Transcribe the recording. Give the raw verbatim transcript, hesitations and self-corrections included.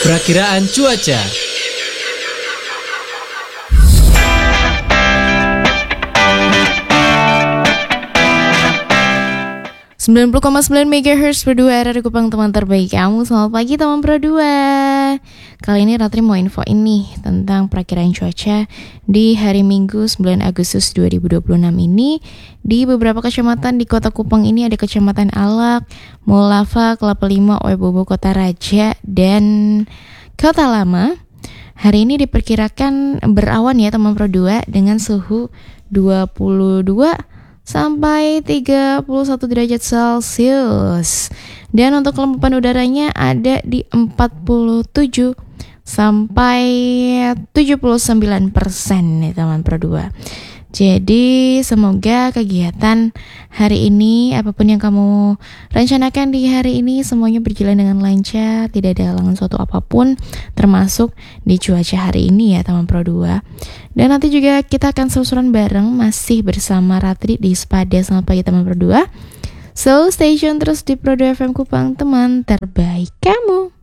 Perakiraan cuaca. sembilan puluh koma sembilan megahertz Pro dua R R Kupang, teman terbaik kamu. Selamat pagi teman Pro dua. Kali ini Ratri mau info ini tentang perakiraan cuaca di hari Minggu sembilan Agustus dua ribu dua puluh enam ini. Di beberapa kecamatan di kota Kupang ini ada Kecamatan Alak, Mulava, Kelapa Lima, Oebobo, Kota Raja, dan Kota Lama. Hari ini diperkirakan berawan ya teman Pro dua, dengan suhu dua puluh dua sampai tiga puluh satu derajat Celcius. Dan untuk kelembapan udaranya ada di empat puluh tujuh sampai tujuh puluh sembilan persen nih teman Pro dua. Jadi semoga kegiatan hari ini, apapun yang kamu rencanakan di hari ini, semuanya berjalan dengan lancar, tidak ada halangan suatu apapun, termasuk di cuaca hari ini ya teman Pro dua. Dan nanti juga kita akan selusuran bareng masih bersama Ratri di Spada. Selamat pagi teman Pro dua. So stay tune terus di Pro dua F M Kupang, teman terbaik kamu.